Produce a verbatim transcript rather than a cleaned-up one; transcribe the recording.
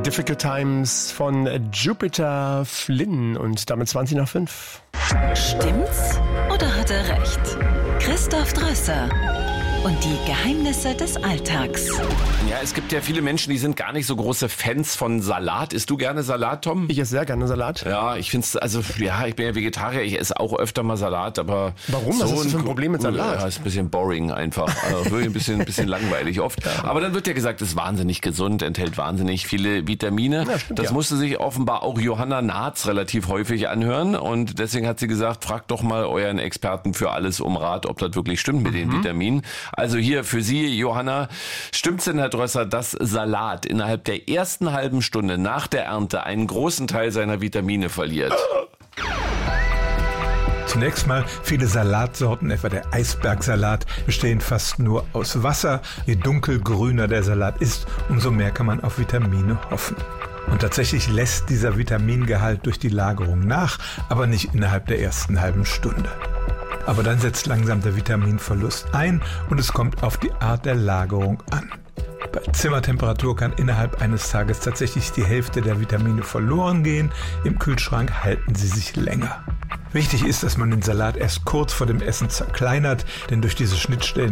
Difficult Times von Jupiter Flynn und damit zwanzig nach fünf. Stimmt's oder hat er recht? Christoph Drösser und die Geheimnisse des Alltags. Ja, es gibt ja viele Menschen, die sind gar nicht so große Fans von Salat. Isst du gerne Salat, Tom? Ich esse sehr gerne Salat. Ja, ich finde es, also ja, ich bin ja Vegetarier, ich esse auch öfter mal Salat, aber... Warum? So Was hast du für ein Problem mit Salat? Ja, ist ein bisschen boring einfach, also wirklich ein bisschen, ein bisschen langweilig oft. Ja. Aber dann wird ja gesagt, es ist wahnsinnig gesund, enthält wahnsinnig viele Vitamine. Ja, stimmt, das ja. musste sich offenbar auch Johanna Naatz relativ häufig anhören und deswegen hat sie gesagt, fragt doch mal euren Experten für alles um Rat, ob das wirklich stimmt mit mhm. den Vitaminen. Also hier für Sie, Johanna, stimmt's denn, Herr Drösser, dass Salat innerhalb der ersten halben Stunde nach der Ernte einen großen Teil seiner Vitamine verliert? Zunächst mal, viele Salatsorten, etwa der Eisbergsalat, bestehen fast nur aus Wasser. Je dunkelgrüner der Salat ist, umso mehr kann man auf Vitamine hoffen. Und tatsächlich lässt dieser Vitamingehalt durch die Lagerung nach, aber nicht innerhalb der ersten halben Stunde. Aber dann setzt langsam der Vitaminverlust ein und es kommt auf die Art der Lagerung an. Bei Zimmertemperatur kann innerhalb eines Tages tatsächlich die Hälfte der Vitamine verloren gehen. Im Kühlschrank halten sie sich länger. Wichtig ist, dass man den Salat erst kurz vor dem Essen zerkleinert, denn durch diese Schnittstellen